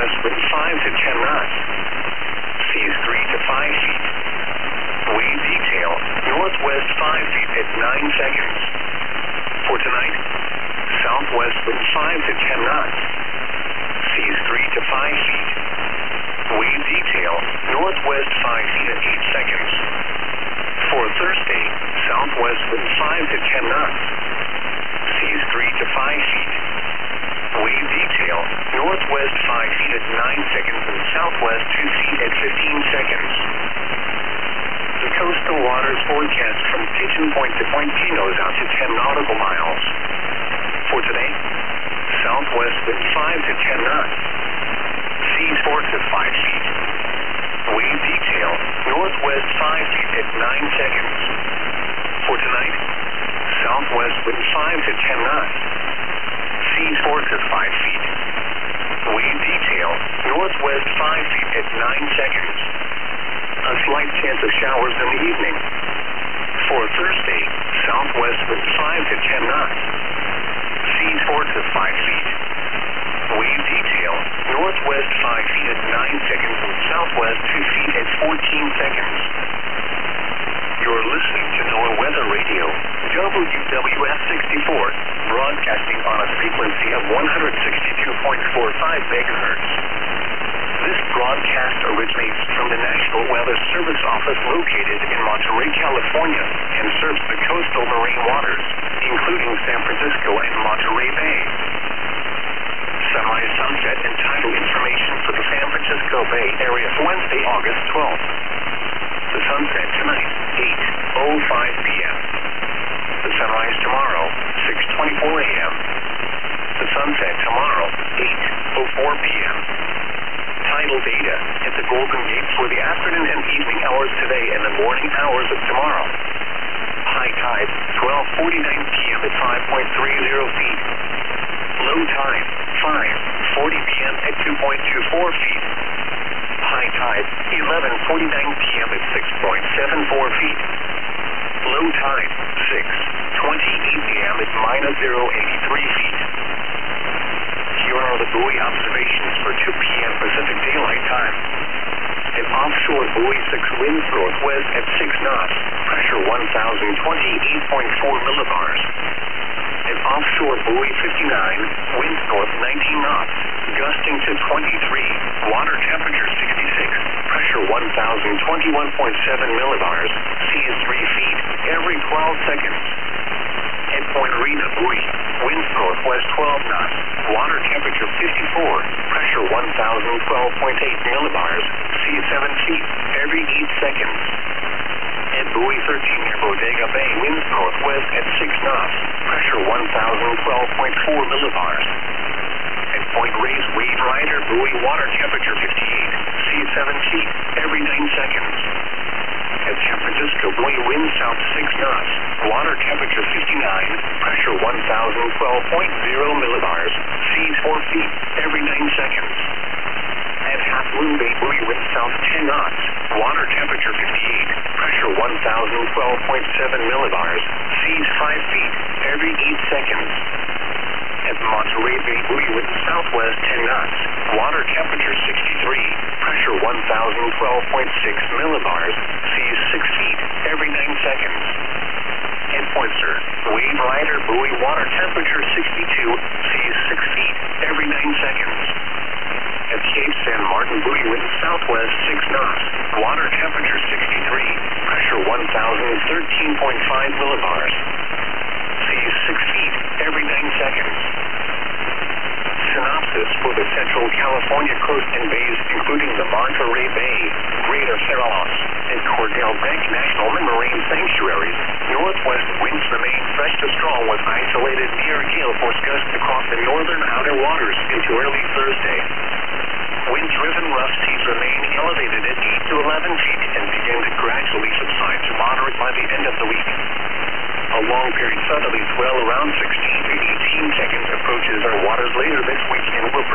southwest wind 5 to 10 knots. Seas 3 to 5 feet. Wave detail, northwest 5 feet at 9 seconds. For tonight, southwest wind 5 to 10 knots. Seas 3 to 5 feet. Wave detail, northwest 5 feet at 8 seconds. For Thursday, southwest wind 5 to 10 knots. Seas 3 to 5 feet. Wave detail, northwest 5 feet at 9 seconds and southwest 2 feet at 15 seconds. The coastal waters forecast from Pigeon Point to Point Pinos out to 10 nautical miles. For today, southwest wind 5 to 10 knots. Seas 4 to 5 feet. Wave detail, northwest 5 feet at 9 seconds. For tonight, southwest wind 5 to 10 knots. Seas 4 to 5 feet. Wave detail, northwest 5 feet at 9 seconds. A slight chance of showers in the evening. For Thursday, southwest wind 5 to 10 knots. Seas 4 to 5 feet. Wave detail, northwest 5 feet at 9 seconds and southwest 2 feet at 14 seconds. You're listening to NOAA Weather Radio, WWF 64, broadcasting on a frequency of 162.45 megahertz. This broadcast originates from the National Weather Service Office located in Monterey, California, and serves the coastal marine waters, including San Francisco and Monterey Bay. Sunrise, sunset, and tidal information for the San Francisco Bay Area for Wednesday, August 12th. The sunset tonight, 8:05 p.m. The sunrise tomorrow, 6:24 a.m. The sunset tomorrow, 8:04 p.m. Tidal data at the Golden Gate for the afternoon and evening hours today and the morning hours of tomorrow. High tide, 12:49 p.m. at 5.30 feet. Low tide, 5:40 p.m. at 2.24 feet. High tide, 11:49 p.m. at 6.74 feet. Low tide, 6:28 p.m. at -0.83 feet. Here are the buoy observations for 2 p.m. Pacific Daylight Time. An offshore buoy 6 winds northwest at 6 knots, pressure 1,028.4 millibars. An offshore buoy 59, winds north 19 knots, gusting to 23, water temperature 66, pressure 1,021.7 millibars, seas 3 feet every 12 seconds. At Point Rena buoy, winds northwest 12 knots, water temperature 54, pressure 1,012.8 millibars, seas 7 feet every 8 seconds. At buoy 13 near Bodega Bay, winds northwest at 6 knots, pressure 1,012.4 millibars. At Point Reyes Wave Rider buoy, water temperature 58, seas 7 feet every 9 seconds. At San Francisco buoy, wind south 6 knots, water temperature 59, pressure 1,012.0 millibars, seas 4 feet every 9 seconds. At Half Moon Bay buoy, wind south 10 knots, water temperature 58, pressure 1,012.7 millibars, seas 5 feet every 8 seconds. At Monterey Bay buoy, wind southwest 10 knots, water temperature 63, pressure 1,012.6 millibars, seas 6 feet every 9 seconds. At Point Sur, Wave Rider buoy, water temperature 62, seas 6 feet every 9 seconds. At Cape San Martin buoy, wind southwest 6 knots, water temperature 63, pressure 1,013.5 millibars, seas 6 feet every 9 seconds. Synopsis for the Central California coast and bays, including the Monterey Bay, Greater Farallones, and Cordell Bank National Marine Sanctuaries. Northwest winds remain fresh to strong with isolated near gale force gusts across the northern outer waters into early Thursday. Wind-driven rough seas remain elevated at 8 to 11 feet and begin to gradually subside to moderate by the end of the week. A long-period southerly swell around 16 to 18 seconds approaches our waters later this week and will